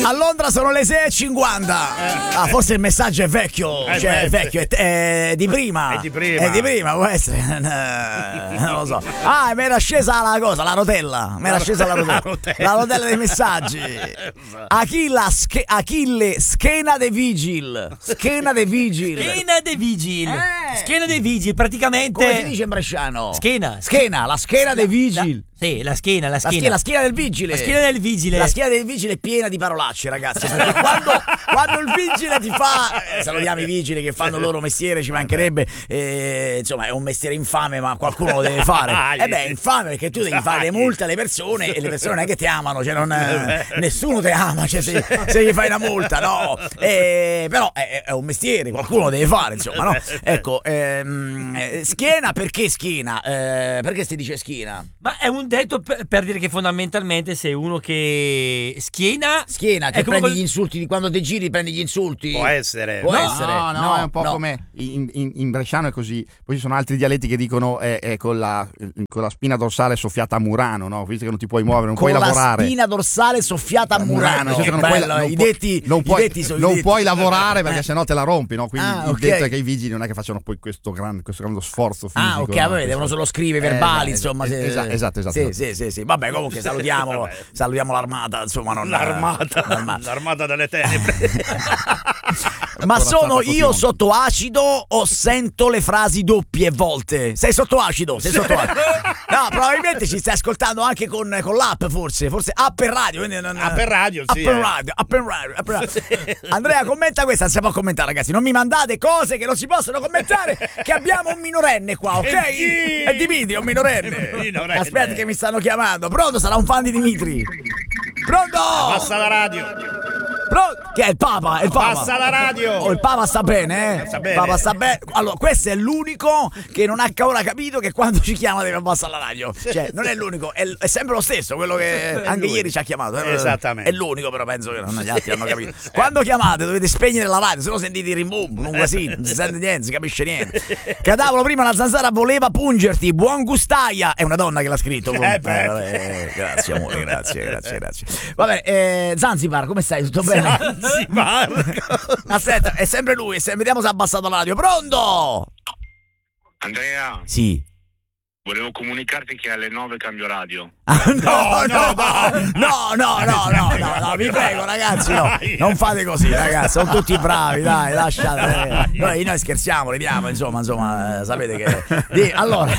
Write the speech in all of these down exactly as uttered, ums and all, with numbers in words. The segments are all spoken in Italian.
A Londra sono le sei e cinquanta. Ah, forse il messaggio è vecchio, Eh, cioè beh, è vecchio, è, è di prima. È di prima. È di prima, può essere. Non lo so. Ah, mi era scesa la cosa, la rotella. Mi era scesa la rotella. La rotella. La rotella dei messaggi. Achilla, sch- Achille, schena de vigil. Schena de vigil. Schena de vigil. Eh. Schena de vigil, praticamente. Come si dice in bresciano? Schena. Schena, la schena de vigil. Sì, la schiena, la La schiena. schiena, la schiena del vigile. La schiena del vigile. La schiena del vigile è piena di parolacce, ragazzi. Perché quando, quando il vigile ti fa. Eh, salutiamo i vigili che fanno il loro mestiere, ci mancherebbe. Eh, insomma, è un mestiere infame, ma qualcuno lo deve fare. E eh beh, è infame perché tu devi fare le multe alle persone e le persone non è che ti amano, cioè non, eh, nessuno ti ama, cioè se, se gli fai una multa, no. Eh, però è, è un mestiere, qualcuno lo deve fare, insomma, no? Ecco, ehm, eh, schiena, perché schiena? Eh, perché si dice schiena? Ma è un detto per, per dire che fondamentalmente sei uno che schiena. Schiena, che è come prendi quel- gli insulti, di quando ti giri prendi gli insulti. Può essere. Può No, essere. no, no, è un po' come in, in, in bresciano è così. Poi ci sono altri dialetti che dicono è, è con, la, con la spina dorsale soffiata a Murano, no? Visto che non ti puoi muovere, non con puoi la lavorare. spina dorsale soffiata a Murano. nel senso che Che non puoi, bello, non i puoi- detti, non i puoi, detti sono i non detti. puoi lavorare perché Eh. sennò te la rompi, no? Quindi Ah, il ok. detto è che i vigili non è che facciano poi questo, gran, questo grande sforzo fisico. Ah, ok, no? vabbè, Questo- devono solo scrivere verbali, Eh, insomma. es- se- esatto, esatto, esatto. Sì, sì, sì, sì. Vabbè, comunque salutiamo, salutiamo l'armata, insomma, non L'armata, l'armata. l'armata delle tenebre. Ma Ancora sono stata io così, sotto acido o sento le frasi doppie volte? Sei sotto acido? Sei sotto acido? No, probabilmente ci stai ascoltando anche con, con l'app, forse. Forse app e radio. quindi non- App e radio, App sì, e eh. radio, app e radio, app e radio. Andrea, commenta questa. Non si può commentare, ragazzi. Non mi mandate cose che non si possono commentare. Che abbiamo un minorenne qua, ok? E chi? È Dimitri, è un minorenne. È un minorenne. Aspetta, che mi stanno chiamando. Pronto? Sarà un fan di Dimitri. Pronto? Passa la radio. Pronto? Che è il Papa? È il Papa. Passa la radio. Oh, il Papa sta bene, eh? Sta bene. Il Papa sta bene. Allora, questo è l'unico che non ha ancora capito che quando ci chiama deve abbassare la radio. Cioè, non è l'unico, è, è sempre lo stesso, quello che anche lui. ieri ci ha chiamato. eh? Esattamente. È l'unico, però penso che non gli altri hanno capito. Quando chiamate dovete spegnere la radio, se no sentite il rimbombo, un casino, non si sente niente, non si capisce niente. Cadavolo, prima la zanzara voleva pungerti, buon gustaia. È una donna che l'ha scritto. Eh, beh. Eh, grazie amore, grazie, grazie, grazie. Vabbè, eh, Zanzibar, come stai? Tutto bene? Zanzibar. Aspetta, è sempre lui, se- vediamo se ha abbassato la radio. Pronto? Andrea, Sì. volevo comunicarti che alle nove cambio radio. Ah, no, no, no, no, no, no, no, no, no, vi prego ragazzi, no, non fate così ragazzi, sono tutti bravi, dai, lasciate. Noi, noi scherziamo, ridiamo, insomma, insomma, eh, sapete che. Di- allora,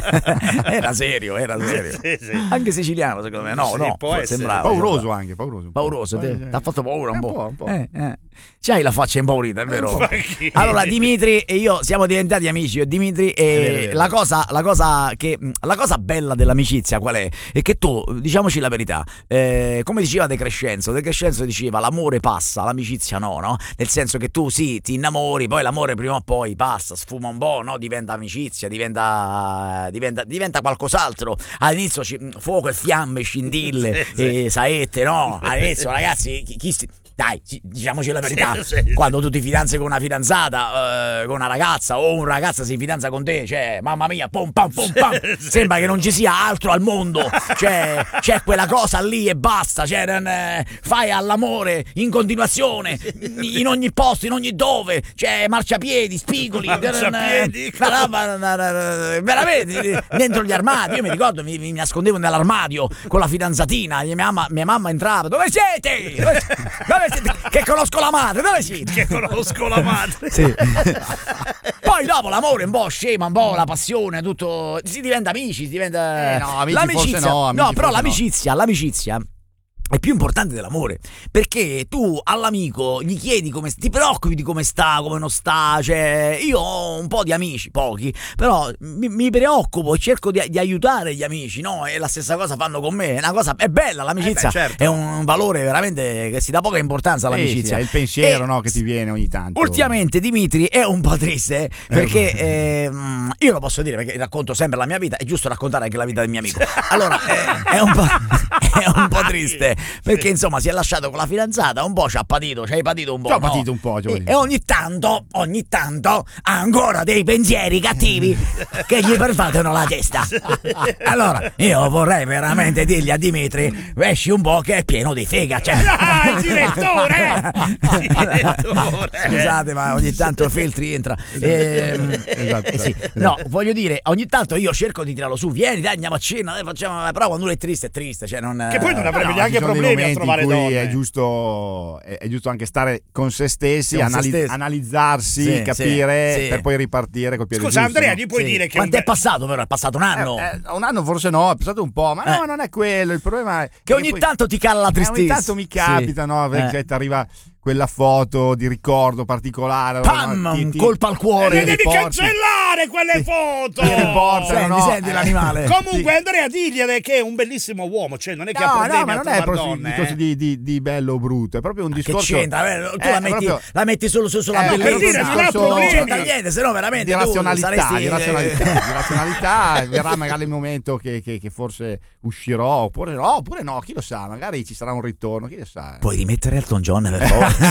era serio, era serio. Sì, sì. Anche siciliano, secondo me, no, Sì, no, può essere. sembrava. Pauroso anche, pauroso. Pauroso, Eh, ti eh. ha fatto paura un Un po'. po', un po'. Eh, eh. C'hai la faccia impaurita, è vero? Ma chi? Allora, Dimitri e io siamo diventati amici. Io e Dimitri, vero, è e vero. la cosa, la cosa che la cosa bella dell'amicizia qual è? È che tu, diciamoci la verità, eh, come diceva De Crescenzo, De Crescenzo diceva l'amore passa, l'amicizia no, no? Nel senso che tu sì, ti innamori, poi l'amore prima o poi passa, sfuma un po', no? Diventa amicizia, diventa diventa, diventa qualcos'altro. All'inizio ci- fuoco e fiamme, scintille, Sì, sì. e saette, no? All'inizio, ragazzi, chi, chi si- dai, ci- diciamoci la verità, Sì, sì, sì. quando tu ti fidanzi con una fidanzata, eh, con una ragazza o un ragazzo si fidanza con te, cioè, mamma mia, pom pam pom pam, sì. sembra che non ci sia altro al mondo, cioè, c'è quella cosa lì e basta, cioè, non, eh, fai all'amore in continuazione, in ogni posto, in ogni dove, cioè, marciapiedi, spigoli, Marciapiedi, una roba, una- una- veramente, dentro gli armadi, io mi ricordo, mi, mi nascondevo nell'armadio con la fidanzatina, mia mamma, mia mamma entrava, dove siete? Dove, dove siete? Che conosco la madre, dove siete? Che conosco la madre. Sì. Poi dopo l'amore un po' scema, un po' la passione, tutto. Si diventa amici, si diventa. Eh, no, amici l'amicizia. forse no, amici però forse l'amicizia, l'amicizia. È più importante dell'amore, perché tu all'amico gli chiedi come ti preoccupi di come sta, come non sta, cioè io ho un po' di amici, pochi, però mi, mi preoccupo e cerco di, di aiutare gli amici, no? E la stessa cosa fanno con me, è una cosa, è bella l'amicizia, Eh beh, certo. è un valore veramente che si dà poca importanza Sì, all'amicizia. sì, è il pensiero, E- no, che ti viene ogni tanto. Ultimamente Dimitri è un po' triste perché ehm, io lo posso dire perché racconto sempre la mia vita, è giusto raccontare anche la vita del mio amico. Allora eh, è, un po', è un po' triste perché insomma si è lasciato con la fidanzata, un po' ci ha patito, ci hai patito un po'. Ci ho no? patito un po', e, e ogni tanto, ogni tanto ha ancora dei pensieri cattivi che gli pervatono la testa. Allora, io vorrei veramente dirgli a Dimitri, esci un po' che è pieno di fega. Cioè. Ah, il direttore! direttore! Scusate, ma ogni tanto Feltri entra. Ehm, Esatto, eh sì. esatto. No, voglio dire, ogni tanto io cerco di tirarlo su, vieni, dai, andiamo a cena, dai, facciamo. Però quando lui è triste, è triste. Cioè non, Che poi non eh, avrebbe No, neanche ci sono dei problemi a momenti trovare in cui donne. è giusto, è, è giusto anche stare con se stessi, Con se anali- stessi. analizzarsi, Sì, capire sì, sì. per poi ripartire col piede Scusa, giusto, Andrea, no? gli puoi sì. dire che Quanto un è passato, però? È passato un anno. Eh, eh, un anno forse no, è passato un po', ma no, Eh. non è quello. Il problema è Che ogni poi- tanto ti cala la eh, tristezza. ogni tanto mi capita, Sì. no? Perché Eh. ti arriva quella foto di ricordo particolare. Pam, no? Ti- ti- colpa al cuore. E devi riporti- cancellare quelle foto! ti riportano, Senti, no? senti Eh. l'animale. Comunque, Andrea, digliene che è un bellissimo uomo, cioè non è che ha No, problemi no, ma a non è trovare proprio un donne, discorso eh. di, di, di bello o brutto, è proprio un Che discorso. c'entra? Eh, Tu Eh, la, metti, proprio- la metti solo su sulla Eh, per bellezza. dire, non ha non problemi. c'entra niente, se no veramente di tu razionalità, saresti, di razionalità, eh, di razionalità, verrà magari il momento che, che, che forse uscirò, oppure no, oppure no, chi lo sa, magari ci sarà un ritorno, chi lo sa. Puoi rimettere Elton John per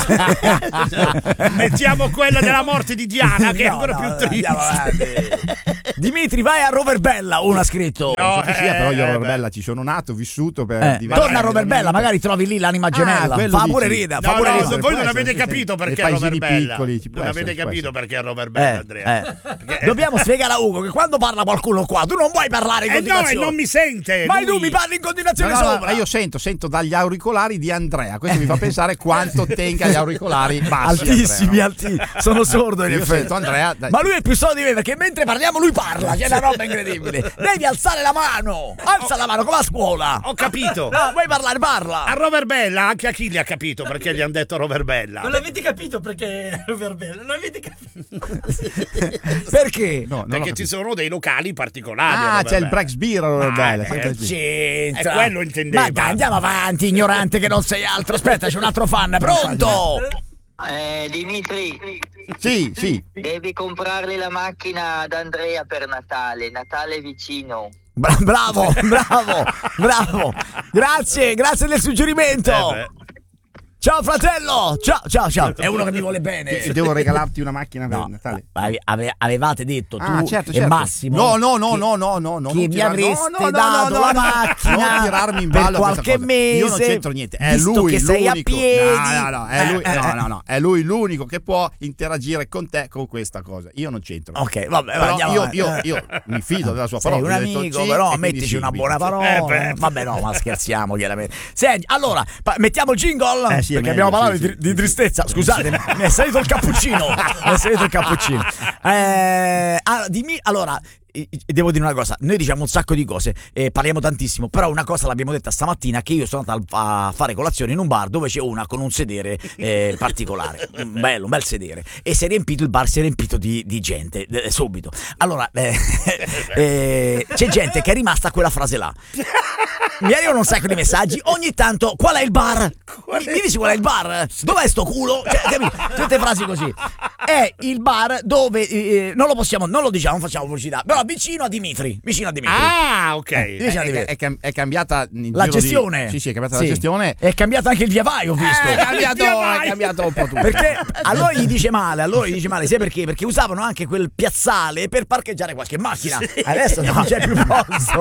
favore? Mettiamo quella della morte di Diana, che è No, ancora no, più no, triste. andiamo avanti. Dimitri, vai a Roverbella, uno ha scritto. No, So che sia, però io a eh, Roverbella ci sono nato, vissuto per Eh, diversi torna a anni Roverbella, della mia magari trovi lì l'anima gemella. quello fa dici. pure rida, fa No, pure no, rida. voi può non essere, avete sì, capito sì. perché Nei paesini Roverbella. piccoli, ci può Non essere, avete può capito essere. perché Roverbella, Eh, Andrea. eh. Perché- Dobbiamo spiegare a Ugo che quando parla qualcuno qua, tu non vuoi parlare in Eh no, e continuazione. non mi sente. Ma lui. tu mi parli in No, continuazione no, no, sopra. ma io sento, sento dagli auricolari di Andrea, questo mi fa pensare quanto tenga gli auricolari bassi. Altissimi, Andrea, no? altissimi. Sono sordo in Io effetti. sento Andrea, dai. Ma lui è più sordo di me perché mentre parliamo lui parla. C'è una roba incredibile. Devi alzare la mano. Alza la mano come a scuola. Ho capito. No, vuoi parlare, parla. A Roverbella, anche a chi li ha capito perché gli hanno detto Roverbella. Non l'avete capito perché è Roverbella? Non l'avete capito? Perché? No, non ho Perché capito. ci sono dei locali particolari. a Ah, Roverbella. c'è il Brex Beer a Roverbella. Ah, c'è il eh, Brex Beer. C'entra. È quello intendeva. Ma dai, andiamo avanti, ignorante che non sei altro. Aspetta, c'è un altro fan. Pronto? Eh, Dimitri, Sì, sì. devi comprarle la macchina ad Andrea per Natale, Natale vicino. Bra- bravo, bravo, bravo. Grazie, grazie del suggerimento. Eh, beh. Ciao fratello. Ciao, ciao, ciao. È uno che mi vuole bene. E devo regalarti una macchina per No, Natale. ave- ave- avevate detto tu Ah, certo, e certo. Massimo No, no, no, che- no, no, no, no, che non mi tirar- avreste no, no, no, dato no, la no, macchina non tirarmi in per ballo questa qualche cosa. mese. Io non c'entro niente, è visto lui che sei a l'unico. piedi. No, no, no, è lui, Eh, eh, no, eh. no, no, è lui l'unico che può interagire con te con questa cosa. Io non c'entro. Ok, vabbè, Però andiamo io, avanti. io, io mi fido della sua Sei parola. un gli ho detto amico, sì, però e quindi mettici sì, una mi- buona parola. Eh, beh. Vabbè, no, ma scherziamo chiaramente. Senti, allora, pa- mettiamo il jingle Eh, sì, è perché meglio, abbiamo parlato sì, di, sì, di sì. tristezza. Scusate, mi mi è salito il cappuccino. Mi è salito il cappuccino. Eh, ah, dimmi, allora. eh, Devo dire una cosa, noi diciamo un sacco di cose, eh, parliamo tantissimo, però una cosa l'abbiamo detta stamattina, che io sono andato a fare colazione in un bar dove c'è una con un sedere eh, particolare, un bello, un bel sedere, e si è riempito, il bar si è riempito di, di gente, eh, subito. Allora, eh, eh, c'è gente che è rimasta a quella frase là. Mi arrivano un sacco di messaggi, ogni tanto, qual è il bar? Mi, mi dici qual è il bar? Dov'è sto culo? Cioè, capito? Tutte frasi così. È il bar dove, eh, non lo possiamo, non lo diciamo, facciamo pubblicità, però vicino a Dimitri, vicino a Dimitri. Ah, ok. Eh, vicino a È, Dimitri. è cam- è cambiata in La giro di- gestione. Sì, sì, è cambiata Sì. la gestione. È cambiato anche il via vai, ho visto. Eh, è cambiato, Via vai. è cambiato un po' tutto. Perché a loro gli dice male, a loro gli dice male, sai perché? Perché usavano anche quel piazzale per parcheggiare qualche macchina. Adesso non c'è più posto.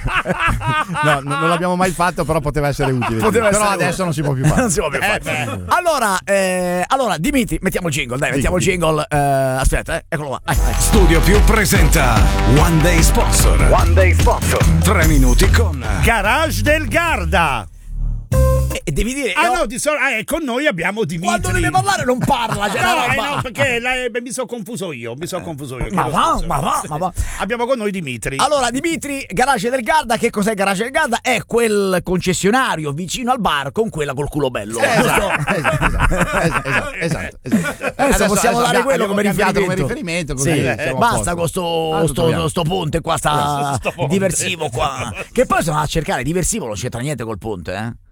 No, non, non l'abbiamo mai fatto, però poteva essere utile. Poteva però essere adesso utile. non si può più fare. Non si può più fare. Allora, eh, allora, Dimitri, mettiamo il jingle, dai, mettiamo il jingle. eh, aspetta, eh, eccolo qua. Vai, vai. Studio Più presenta One Day Sponsor. One Day Sponsor. Tre minuti con Garage del Garda. E, e devi dire. Ah eh, no, di solito ah, e con noi abbiamo Dimitri. quando deve parlare non parla. Cioè, No, la eh, roba. no, perché la- eh, mi sono confuso io, mi sono confuso io. Ma chiedo va, scusa. ma va, ma va. Abbiamo con noi Dimitri. Allora, Dimitri, Garage del Garda, che cos'è Garage del Garda? È quel concessionario vicino al bar con quella col culo bello. Esatto, esatto, esatto, esatto, esatto. Adesso possiamo dare abbiamo- quello come abbiamo cambiato riferimento. come riferimento, così Sì, siamo a basta posto. con sto, Ah, sto, troviamo. sto ponte qua, sta Sto ponte. diversivo qua. Che poi sono a cercare diversivo, non c'entra niente col ponte, eh?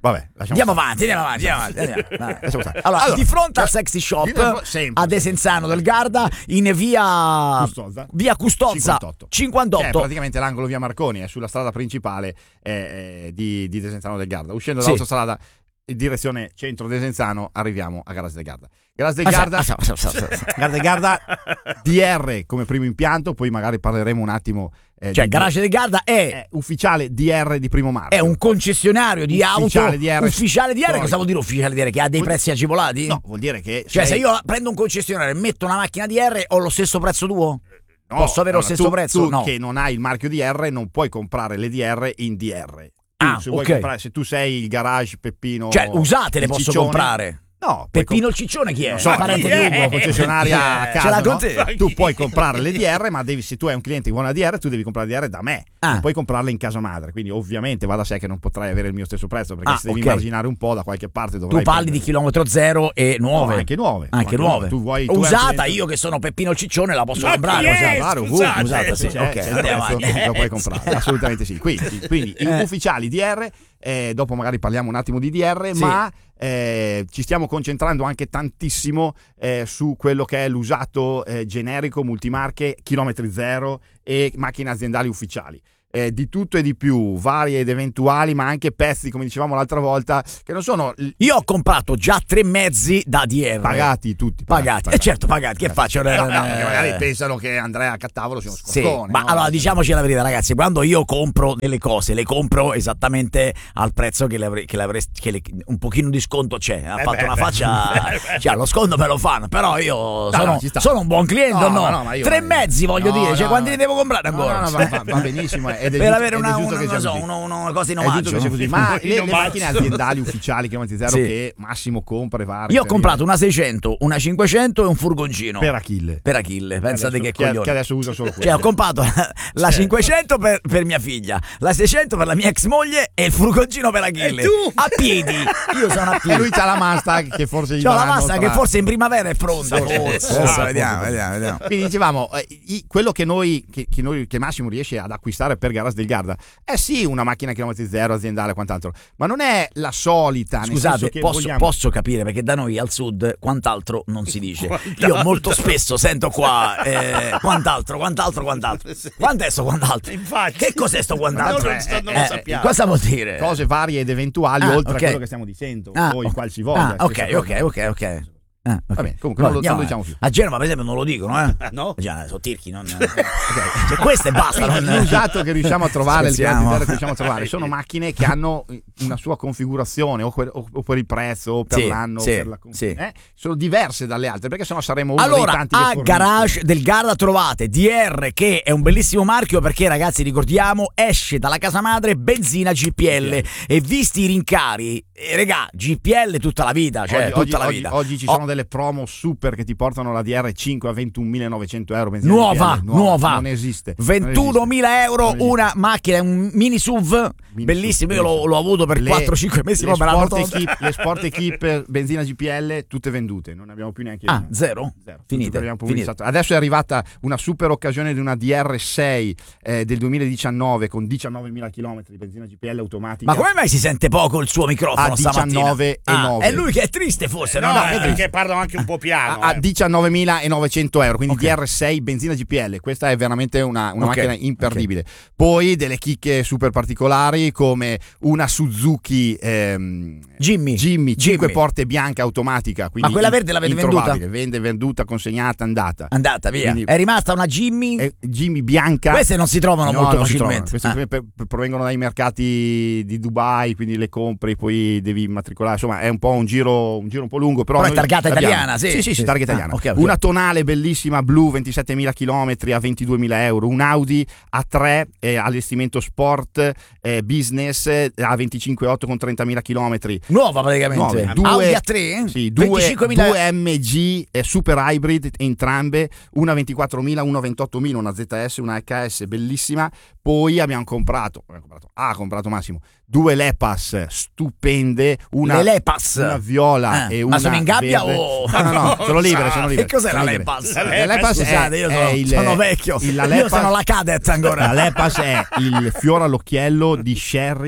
Vabbè, andiamo stare. avanti, andiamo avanti, andiamo avanti. Andiamo. Lasciamo stare. Allora, Allora, di fronte al sexy shop sempre. a Desenzano del Garda, in via Custozza. via Custozza cinquantotto. cinquantotto. Che è praticamente l'angolo via Marconi, è sulla strada principale eh, eh, di, di Desenzano del Garda. Uscendo Sì. dall'autostrada in direzione centro Desenzano arriviamo a Garas del Garda. Garas del Ah, Garda, ah, ah, ah, ah, ah. Garas del Garda D R come primo impianto, poi magari parleremo un attimo eh, Cioè, di- Garage del Garda è, è ufficiale D R di primo marchio. è un concessionario di auto Ufficiale D R. ufficiale D R. Poi- Cosa vuol dire ufficiale D R? Che ha dei Vuol- prezzi agevolati? No, vuol dire che Cioè, se sei- io prendo un concessionario e metto una macchina D R, ho lo stesso prezzo tuo? No, Posso avere lo allora, stesso tu- prezzo? Tu No. che non hai il marchio D R non puoi comprare le D R in D R. Tu, Ah, se, vuoi ok. comprare, se tu sei il garage Peppino, Cioè, usate le il posso Ciccione, comprare? No, puoi Peppino il Ciccione chi è? Non so, Parente chi di è? Ugo? concessionaria a Ce casa, l'ha con no? te? Tu puoi comprare le D R, ma devi, se tu hai un cliente che vuole una D R, tu devi comprare la D R da me. Ah. Non puoi comprarle in casa madre. Quindi, ovviamente, va da sé che non potrai avere il mio stesso prezzo, perché Ah, se devi ok. immaginare un po' da qualche parte Tu dovrai. parli di prendere- chilometro zero e nuove. No, anche nuove. Anche Anche nuove. nuove. Tu vuoi- tu hai un Usata, cliente- io che sono Peppino il Ciccione la posso Ma comprare. chi è? Usata. comprare Scusate. ovunque. Usata, sì. C'è- Ok, c'è il andiamo prezzo, avanti. lo puoi comprare, assolutamente sì. Quindi, quindi in Eh. ufficiali D R, eh, dopo magari parliamo un attimo di D R, Sì. ma eh, ci stiamo concentrando anche tantissimo eh, su quello che è l'usato eh, generico, multimarche, chilometri zero e macchine aziendali ufficiali. Eh, di tutto e di più, varie ed eventuali, ma anche pezzi, come dicevamo l'altra volta, che non sono l- Io ho comprato già tre mezzi da D R. pagati tutti. Pagati. Eh, certo, pagati. Che faccio? No, no, Eh, perché magari pensano che Andrea Cattavolo sia uno Sì, scossone. ma no? allora diciamoci la verità, ragazzi. Quando io compro delle cose, le compro esattamente al prezzo che le avrei, che le avresti, che le- un pochino di sconto c'è. Ha Eh fatto beh, una beh. faccia, cioè lo sconto me lo fanno, però io No, sono, no, ci sta. sono un buon cliente, No, o no? ma no, ma io- Tre mezzi, voglio No, dire, cioè no, quanti no. ne devo comprare No, ancora? no, no, va, va- va benissimo. Ed è Per giusto- avere ed è una, giusto una, che non sia so, così. uno- uno- una cosa in È giusto omaggio. che sia così. Ma In le, le omaggio. macchine aziendali ufficiali chilometri zero Sì. che Massimo compra e varie. Io ho per- comprato una seicento, una cinquecento e un furgoncino. per Achille. Per Achille, pensate Adesso- che che, coglione. che adesso usa solo quello. Cioè, ho comprato la cinquecento per, per mia figlia, la seicento per la mia ex moglie e il furgoncino per Achille. E tu? A piedi. Io sono a E piedi. lui c'ha la Mustang che forse gli C'ho la daranno massa tra- che forse in primavera è pronta. Forse, Forse. forse, Adesso forse, vediamo, forse. vediamo, vediamo. Quindi dicevamo, eh, i- quello che noi, che, che noi che Massimo riesce ad acquistare per Garas del Garda è sì una macchina chilometri zero aziendale e quant'altro, ma non è la solita. nel senso Scusate, che posso, vogliamo- posso capire perché da noi al sud quant'altro non si dice. Io molto spesso sento qua eh, quant'altro, quant'altro, quant'altro. Quanto è sto quant'altro? Infatti. Che cos'è sto quant'altro? Non lo- non lo Eh, sappiamo. Cosa vuol dire? cose varie ed eventuali Ah, oltre ok. a quello che stiamo dicendo, Ah, poi ok. qual si voglia. Ah, ok, questa ok, cosa. ok, ok. Ah, ok. Va bene, comunque non lo- Andiamo, non lo diciamo eh. più. A Genova, per esempio, non lo dicono, eh? Ah, no? Già, sono tirchi, non. Cioè, questo e basta. Quindi non- l'usato che riusciamo a trovare, il Scherziamo. chilometri zero che riusciamo a trovare, sono macchine che hanno una sua configurazione o, que- o- o per il prezzo o per Sì, l'anno, o sì, per la con- sì. eh? Sono diverse dalle altre perché sennò saremo uno Allora, dei tanti che a forniscono. Garage del Garda trovate D R, che è un bellissimo marchio perché, ragazzi, ricordiamo, esce dalla casa madre benzina G P L e visti i rincari, eh, regà, G P L tutta la vita, cioè Oggi, tutta oggi- la oggi- vita. oggi ci Oh, sono delle promo super che ti portano la D R cinque a ventunomilanovecento euro. benzina Nuova, G P L, nuova, non esiste. ventunomila euro Non esiste. una macchina, un mini S U V Mini bellissimo. S U V, Io l'ho, l'ho avuto per Le- quattro cinque mesi, le poi me l'hanno sport, tolto. equip, le sport equip benzina G P L tutte vendute, non ne abbiamo più neanche Ah, una. zero? Zero. Tutte Finite, che abbiamo finite. pubblicizzato. Adesso è arrivata una super occasione di una D R sei eh, del duemiladiciannove con diciannovemila chilometri benzina G P L automatica. Ma come mai si sente poco il suo microfono A stamattina? diciannove e Ah, nove. è lui che è triste forse, no? No, Eh, è perché parlo anche un po' piano. a, a eh. diciannovemilanovecento euro, quindi Ok. D R sei benzina G P L. Questa è veramente una, una Ok, macchina imperdibile. Poi delle chicche super particolari come una Suzuki ehm, Jimmy. Jimmy, cinque Jimmy. porte bianca automatica. Quindi Ma quella verde l'avete introvabile. Vende, venduta, consegnata, andata. Andata via. Quindi- È rimasta una Jimmy. E Jimmy bianca. Queste non si trovano No, molto non si facilmente. trovano. Queste Ah. per- per- provengono dai mercati di Dubai, quindi le compri, poi devi immatricolare. Insomma, è un po' un giro, un giro un po' lungo. Però, Però è noi targata l'abbiamo. italiana, sì. Sì, sì, sì, targa Ah, italiana. ok, ok. Una tonale bellissima blu, ventisettemila chilometri a ventiduemila euro. Un Audi A tre eh, allestimento sport eh, business eh, a venticinque virgola otto con trentamila chilometri. Nuova praticamente. Nuove. Due- Audi A tre? Sì, due, venticinquemila due M G eh, super hybrid entrambe, una ventiquattromila, una ventottomila, una Z S, una H S bellissima. Poi abbiamo comprato, abbiamo comprato ha comprato Massimo due Lepas stupende, una, Le Lepas. una viola Ah, e ma una sono in gabbia verde. o- No, no, no, sono libere, sono libere. Che cos'è sono la libere. Lepas? La La Lepas è- Scusate, io è sono, il- sono vecchio. il- la Io Lepas- sono la Cadez ancora. La Lepas è il fiore all'occhiello di Sherry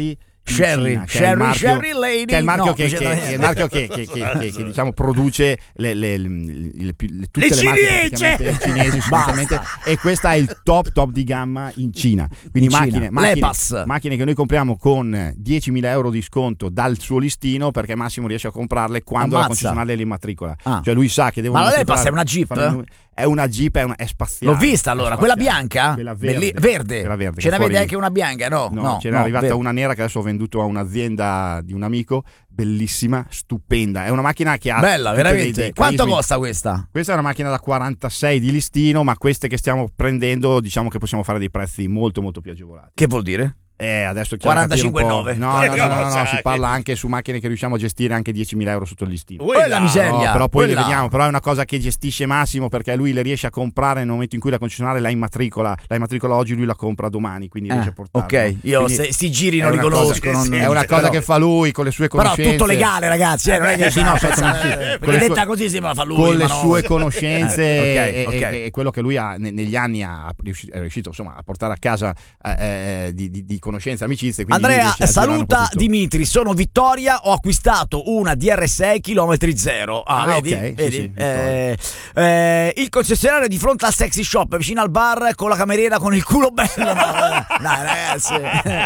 Sherry, Cina, che è Sherry, il marchio, Sherry Lady, che è il marchio no, che, non c'entra che- niente. il marchio che, che- che- che- che, diciamo produce le, le, le, le- le- tutte Le le, marche ciliegie! praticamente cinesi sostanzialmente, e questa è il top top di gamma in Cina. Quindi In Cina. macchine, macchine, Lepas. macchine che noi compriamo con diecimila euro di sconto dal suo listino, perché Massimo riesce a comprarle quando Ammazza. la concessionaria le immatricola. Ah. Cioè lui sa che devono Ma la Lepas immatricolare- è una Jeep? fare un- È una Jeep, è, una, è spaziale. L'ho vista allora, È quella spaziale. bianca? Quella verde. Belli- verde. Quella verde, Ce che n'avete fuori- anche una bianca? No, No, no, ce n'è no, arrivata verde. una nera che adesso ho venduto a un'azienda di un amico, bellissima, stupenda. È una macchina che ha Bella, tutti veramente. dei- dei Quanto carismi. costa questa? Questa è una macchina da quarantasei di listino, ma queste che stiamo prendendo, diciamo che possiamo fare dei prezzi molto molto più agevolati. Che vuol dire? Eh, adesso c'è da capire un po'. quarantacinque virgola nove. No, no, no, no, no, Cosa? si parla anche su macchine che riusciamo a gestire anche diecimila euro sotto il listino. Ui, Quella là. miseria. No, però poi quella- le vediamo, però è una cosa che gestisce Massimo, perché lui le riesce a comprare nel momento in cui la concessionaria la immatricola, la immatricola oggi, lui la compra domani, quindi riesce a Eh, portarla. ok, io Quindi se- sti giri è non li una cosa- conosco. non- sì, È una cosa però- che fa lui con le sue Però conoscenze. tutto legale, ragazzi, eh, non è che Sì, no, eh, certo, pensa- sì. eh, Con perché le detta sue- così sembra fa lui, con ma le no. sue conoscenze Eh, e, ok, ok. e- e quello che lui ha ne- negli anni ha riuscito, è riuscito insomma a portare a casa eh, eh, di, di, di conoscenze, amicizie. quindi lui Andrea, riesce a girare un po' saluta tutto. Dimitri, sono Vittoria, ho acquistato una D R sei chilometri zero. Ah, Ah, vedi? ok, sì, Vedi? sì, Eh, eh, il concessionario di fronte al sexy shop, vicino al bar, con la cameriera con il culo bello. No, dai, ragazzi.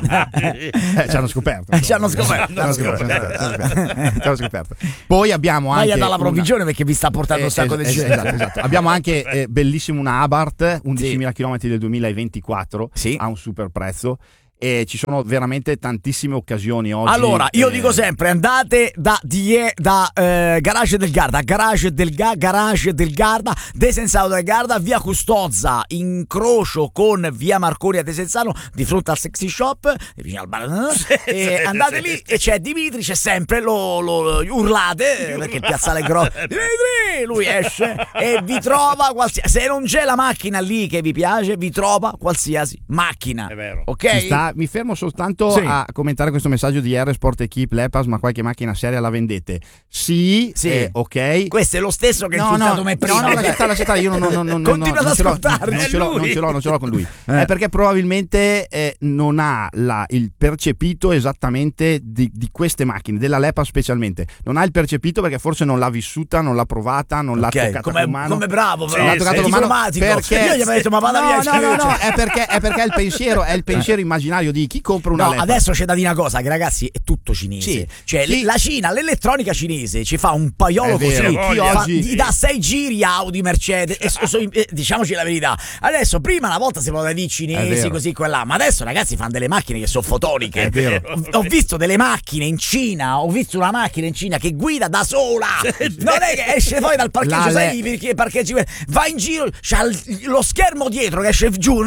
Eh, ci hanno scoperto. Eh, ci hanno scoperto. Ci hanno scoperto, ci hanno scoperto, ci hanno scoperto. Poi abbiamo Vai anche a dalla una- provvigione perché vi sta portando un Eh, sacco es- di es- gente. esatto, esatto. Abbiamo anche eh, bellissimo una Abarth, undicimila chilometri del duemilaventiquattro, Sì. a un super prezzo. E ci sono veramente tantissime occasioni oggi. Allora, io eh, dico sempre, andate da, Die- da eh, Garage del Garda, Garage del, Ga- Garage del Garda, Desenzano del Garda, via Custozza, incrocio con via Marconi a Desenzano, di fronte al sexy shop, vicino al bar. E andate lì e c'è Dimitri, c'è sempre, lo, lo urlate, perché il piazzale è grosso. Dimitri! Lui esce e vi trova qualsiasi. Se non c'è la macchina lì che vi piace, vi trova qualsiasi macchina. È vero. Ok? Ci sta. Mi fermo soltanto Sì. a commentare questo messaggio di R Sport Equip Lepas, ma qualche macchina seria la vendete? Sì, Sì. eh, ok. Questo è lo stesso che ha No, no, insultato me prima. no, no, lascia stare, lascia stare, io non, non, non, non, Continua non ad ce l'ho, ascoltarmi. non È ce l'ho, lui. non ce l'ho, non ce l'ho con lui. Eh. È perché probabilmente eh, non ha la- il percepito esattamente di, di queste macchine, della Lepa specialmente. Non ha il percepito perché forse non l'ha vissuta, non l'ha provata, non Ok, l'ha toccata come, con mano. come bravo però, l'ha Sì, toccato sì. con mano diplomatico. perché Io gli avevo detto ma vada no, via. no, cioè, no, no, cioè- è perché, è perché è il pensiero, è il pensiero immaginario di chi compra una No, Lepa. adesso c'è da dire una cosa, che ragazzi è tutto cinese. Sì. Cioè Sì. la Cina, l'elettronica cinese ci fa un paiolo È vero, così, chi fa- oggi- gli dà sei giri Audi, Mercedes, e so- so- eh, diciamoci la verità. Adesso prima una volta si poteva dire È cinesi vero. così quella, ma adesso ragazzi fanno delle macchine che sono fotoniche. È vero. Ho, ho visto delle macchine in Cina, ho visto una macchina in Cina che guida da sola. Non è che esce fuori dal parcheggio, La sai le- perché parcheggi, va in giro, c'ha l- lo schermo dietro che esce giù.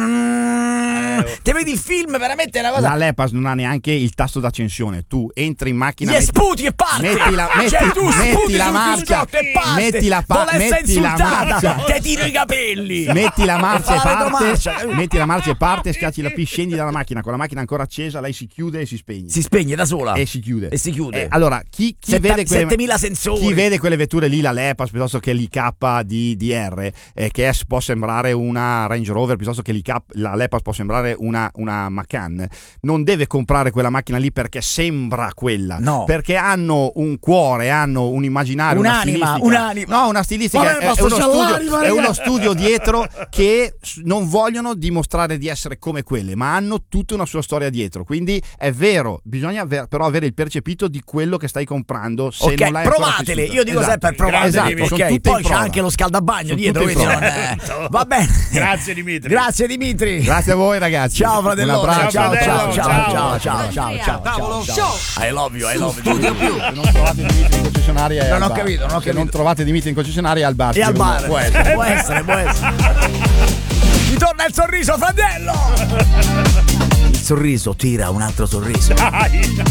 Te vedi il film, veramente è una cosa. La Lepas non ha neanche il tasto d'accensione. Tu entri in macchina, Gli metti- sputi e parte. metti la, metti, Cioè, tu metti sputi la sul marcia, cruscotto e parte. metti la, pa- Volesse metti la insultata, marcia, te tiro i capelli. metti la marcia E e fa la parte, retromarcia. metti la marcia e parte, schiacci la P, scendi dalla macchina, con la macchina ancora accesa, lei si chiude e si spegne. Si spegne da sola. E si chiude. E si chiude. Eh, allora, chi, chi Sette- vede quelle, settemila sensori. chi vede quelle vetture lì, la Lepas piuttosto che l'I K di, di R, eh, che è- può sembrare una Range Rover piuttosto che l'I K, la Lepas può sembrare una, una Macan, non deve comprare quella macchina lì perché sembra quella, No. perché hanno un cuore, hanno un immaginario, Un'anima, una stilistica. un'anima. No, una stilistica, Vabbè, è, posso uno c'è studio, l'anima, è uno ragazzi. studio dietro che s- non vogliono dimostrare di essere come quelle, ma hanno tutta una sua storia dietro. Quindi è vero, bisogna aver- però avere il percepito di quello che stai comprando. Se Ok, non l'hai ancora provatele. vissuta. Io dico Esatto. sempre provatele. Esatto, Dimitri. sono Ok, tutte in poi c'è prova. anche lo scaldabagno Sono dietro, tutte in quindi non prova. è... Va bene. Grazie, Dimitri. Grazie Dimitri. Grazie a voi ragazzi. Ciao fratello. Un abbraccio. Ciao, ciao, fratello, ciao, ciao, ciao. ciao, ciao, ciao, ciao, ciao. I love you, I love you. Se non trovate Dimitri in concessionaria è Non al ho bar. capito, non ho Se non capito. trovate Dimitri in concessionaria è al bar. E al bar. Può essere. Può essere, può essere. Ritorna il sorriso, fratello. Il sorriso tira un altro sorriso. Dai.